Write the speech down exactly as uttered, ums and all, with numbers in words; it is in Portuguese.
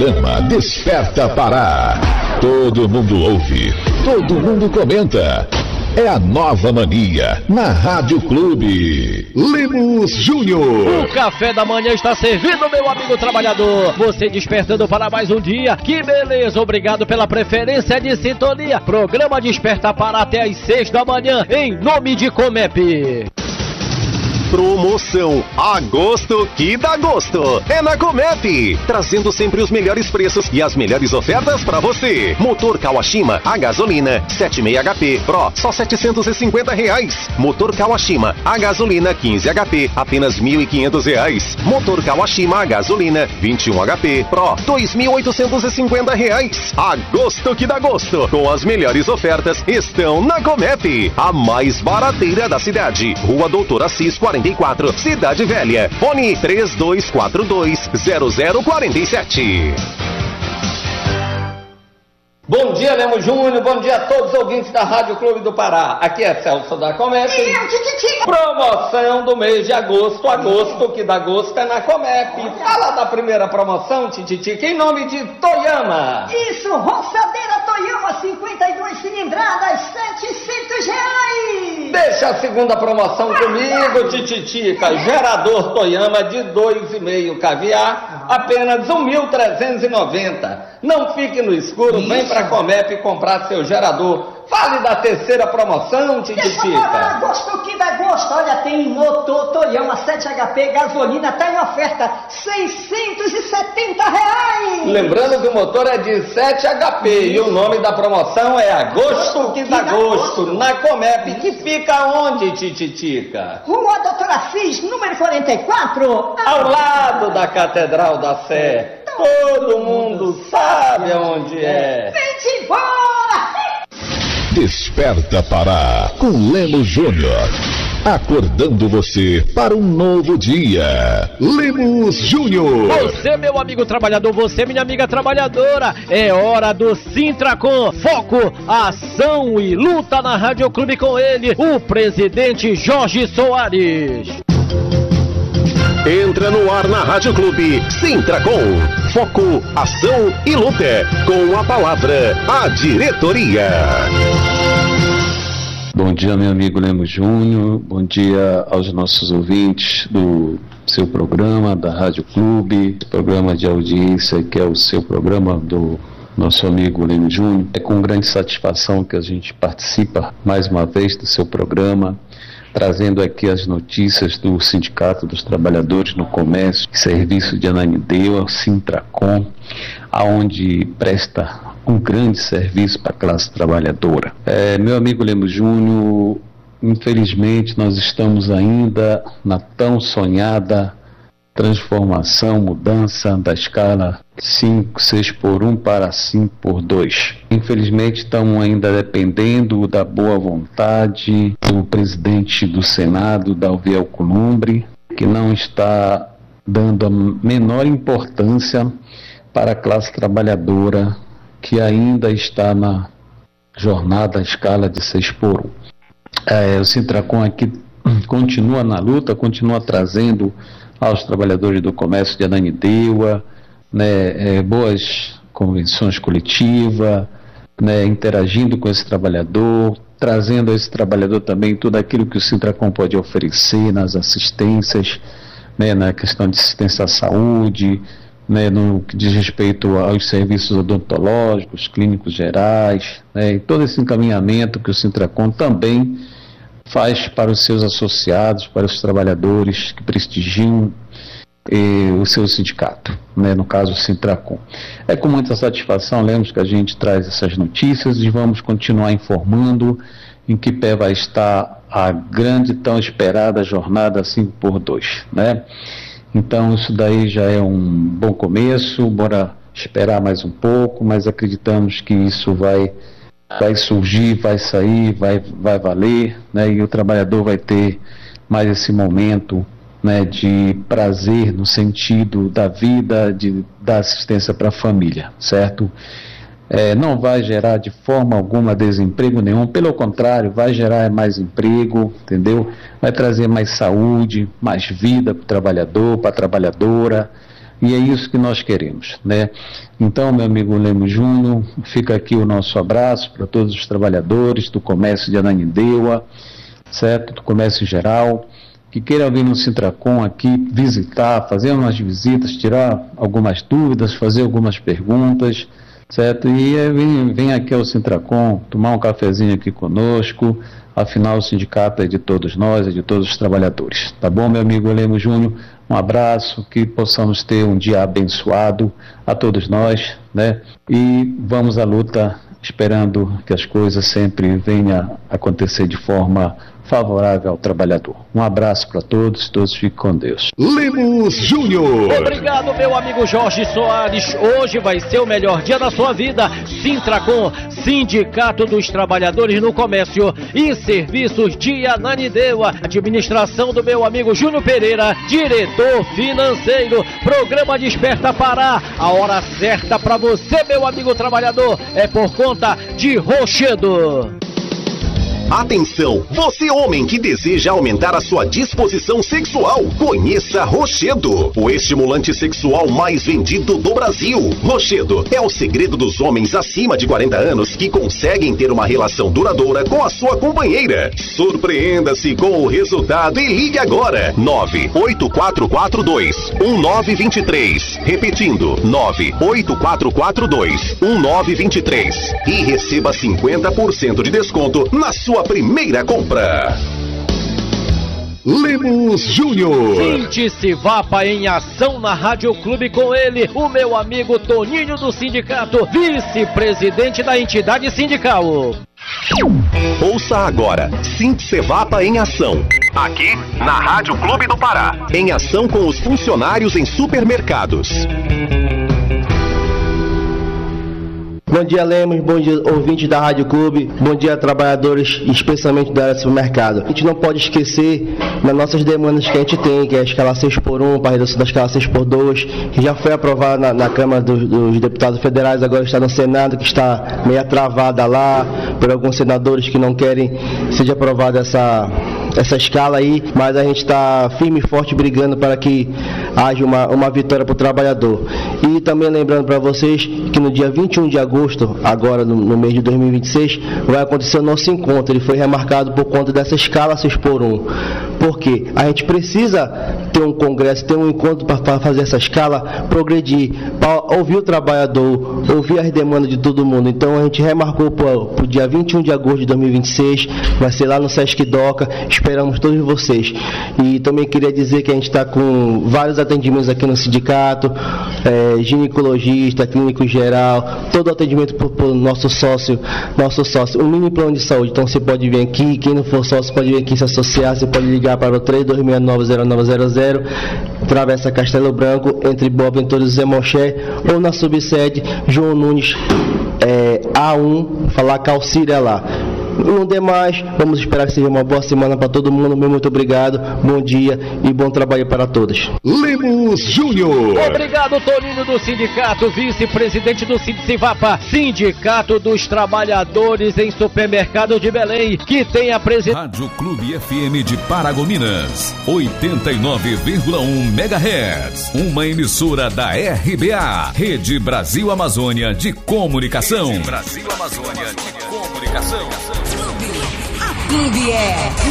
Programa Desperta Pará. Todo mundo ouve, todo mundo comenta. É a nova mania na Rádio Clube. Lemos Júnior. O café da manhã está servido, meu amigo trabalhador. Você despertando para mais um dia. Que beleza, obrigado pela preferência de sintonia. Programa Desperta Pará até às seis da manhã, em nome de Comep. Promoção Agosto que dá gosto. É na Comep, trazendo sempre os melhores preços e as melhores ofertas para você. Motor Kawashima a gasolina sete vírgula seis H P Pro, só setecentos e cinquenta reais. Motor Kawashima a gasolina quinze H P, apenas mil e quinhentos reais. Motor Kawashima a gasolina vinte e um H P Pro, dois mil oitocentos e cinquenta reais. Agosto que dá gosto, com as melhores ofertas estão na Comep, a mais barateira da cidade. Rua Doutor Assis quarenta e quatro, Cidade Velha. Fone três dois quatro dois, zero zero quatro sete. Bom dia, Lemos Júnior. Bom dia a todos os ouvintes da Rádio Clube do Pará. Aqui é Celso da Comep. Promoção do mês de agosto. Agosto que dá gosto é na Comep. Fala da primeira promoção, Tititica, em nome de Toyama. Isso, roçadeira Toyama cinquenta e duas cilindradas, setecentos reais. Deixa a segunda promoção comigo, Tititica. Gerador Toyama de dois e meio caviar, apenas mil trezentos e noventa. Não fique no escuro, Isso. Vem pra Comep comprar seu gerador. Fale da terceira promoção, Tititica. Gosto que dá gosto. Olha, tem motor Toyama sete H P, gasolina, tá em oferta, seiscentos e setenta reais. Lembrando que o motor é de sete H P e o nome da promoção é Agosto que dá gosto, na Comep, que fica onde, Tititica? Rua Doutora Assis, número quarenta e quatro. Ao lado da Catedral da Sé. Todo mundo sabe aonde é. Vem embora! Desperta Pará, com Lemos Júnior. Acordando você para um novo dia. Lemos Júnior. Você, meu amigo trabalhador, você, minha amiga trabalhadora. É hora do Sintracom. Foco, ação e luta na Rádio Clube com ele, o presidente Jorge Soares. Entra no ar na Rádio Clube, Sintracom. Foco, ação e luta. Com a palavra, a diretoria. Bom dia, meu amigo Lemos Júnior. Bom dia aos nossos ouvintes do seu programa, da Rádio Clube. Programa de audiência que é o seu programa do nosso amigo Lemos Júnior. É com grande satisfação que a gente participa mais uma vez do seu programa, trazendo aqui as notícias do Sindicato dos Trabalhadores no Comércio e Serviço de Ananindeua, Sintracom, aonde presta um grande serviço para a classe trabalhadora. É, meu amigo Lemos Júnior, infelizmente nós estamos ainda na tão sonhada transformação, mudança da escala cinco, seis por um para cinco por dois. Infelizmente estamos ainda dependendo da boa vontade do presidente do Senado, Davi Alcolumbre, que não está dando a menor importância para a classe trabalhadora que ainda está na jornada à escala de seis por um. É, o Sintracom aqui continua na luta, continua trazendo aos trabalhadores do comércio de Ananindeua, né, é, boas convenções coletivas, né, interagindo com esse trabalhador, trazendo a esse trabalhador também tudo aquilo que o Sintracom pode oferecer nas assistências, né, na questão de assistência à saúde, né, no que diz respeito aos serviços odontológicos, clínicos gerais, né, e todo esse encaminhamento que o Sintracom também faz para os seus associados, para os trabalhadores que prestigiam eh, o seu sindicato, né, no caso o Sintracom. É com muita satisfação, lemos que a gente traz essas notícias e vamos continuar informando em que pé vai estar a grande, tão esperada jornada cinco por dois, né? Então isso daí já é um bom começo, bora esperar mais um pouco, mas acreditamos que isso vai, vai surgir, vai sair, vai, vai valer, né? E o trabalhador vai ter mais esse momento, né, de prazer no sentido da vida, de dar assistência para a família, certo? É, não vai gerar de forma alguma desemprego nenhum, pelo contrário, vai gerar mais emprego, entendeu? Vai trazer mais saúde, mais vida para o trabalhador, para a trabalhadora, E é isso que nós queremos, né? Então, meu amigo Lemos Júnior, fica aqui o nosso abraço para todos os trabalhadores do comércio de Ananindeua, certo? Do comércio em geral, que queiram vir no Sintracom aqui visitar, fazer umas visitas, tirar algumas dúvidas, fazer algumas perguntas, certo? E é, vem, vem aqui ao Sintracom, tomar um cafezinho aqui conosco, afinal o sindicato é de todos nós, é de todos os trabalhadores. Tá bom, meu amigo Lemos Júnior? Um abraço, que possamos ter um dia abençoado a todos nós, né? E vamos à luta, esperando que as coisas sempre venham a acontecer de forma favorável ao trabalhador. Um abraço para todos, todos fiquem com Deus. Lemos Júnior. Obrigado, meu amigo Jorge Soares. Hoje vai ser o melhor dia da sua vida. Sintracom, Sindicato dos Trabalhadores no Comércio e Serviços de Ananindeua. Administração do meu amigo Júnior Pereira, diretor financeiro. Programa Desperta Pará. A hora certa para você, meu amigo trabalhador, é por conta de Rochedo. Atenção, você homem que deseja aumentar a sua disposição sexual, conheça Rochedo, o estimulante sexual mais vendido do Brasil. Rochedo é o segredo dos homens acima de quarenta anos que conseguem ter uma relação duradoura com a sua companheira. Surpreenda-se com o resultado e ligue agora, nove oito quatro quatro dois um nove dois três, repetindo, nove oito quatro quatro dois um nove dois três, e receba cinquenta por cento de desconto na sua primeira compra. Lemos Júnior. Sindicivapa em ação na Rádio Clube, com ele, o meu amigo Toninho do Sindicato, vice-presidente da entidade sindical. Ouça agora, Sindicivapa em ação. Aqui na Rádio Clube do Pará. Em ação com os funcionários em supermercados. Bom dia, Lemos, bom dia, ouvintes da Rádio Clube, bom dia, trabalhadores, especialmente da área de supermercado. A gente não pode esquecer das nossas demandas que a gente tem, que é a escala seis por um, para a redução da escala seis por dois, que já foi aprovada na, na Câmara dos, dos Deputados Federais, agora está no Senado, que está meio travada lá, por alguns senadores que não querem que seja aprovada essa... essa escala aí, mas a gente está firme e forte brigando para que haja uma, uma vitória para o trabalhador. E também lembrando para vocês que no dia vinte e um de agosto, agora no, no mês de dois mil e vinte e seis, vai acontecer o nosso encontro. Ele foi remarcado por conta dessa escala seis por um. Por quê? A gente precisa ter um congresso, ter um encontro para fazer essa escala progredir, para ouvir o trabalhador, ouvir as demandas de todo mundo. Então a gente remarcou para o dia vinte e um de agosto de dois mil e vinte e seis, vai ser lá no Sesc Doca. Esperamos todos vocês. E também queria dizer que a gente está com vários atendimentos aqui no sindicato, é, ginecologista, clínico geral, todo atendimento por, por nosso sócio, nosso sócio, um mini plano de saúde. Então você pode vir aqui, quem não for sócio pode vir aqui se associar, você pode ligar para o três dois seis nove zero nove zero zero, Travessa Castelo Branco, entre Boa Ventura e Zé Moché, ou na subsede João Nunes, é, A um, falar Calcíria lá. Não demais, vamos esperar que seja uma boa semana para todo mundo. Meu muito obrigado, bom dia e bom trabalho para todos. Lemos Júnior. Obrigado, Toninho do Sindicato, vice-presidente do Sindicivapa, Sindicato dos Trabalhadores em Supermercado de Belém, que tem a presença. Rádio Clube F M de Paragominas, oitenta e nove vírgula um megahertz, uma emissora da R B A, Rede Brasil Amazônia de Comunicação. Rede Brasil Amazônia de Comunicação. A Clube é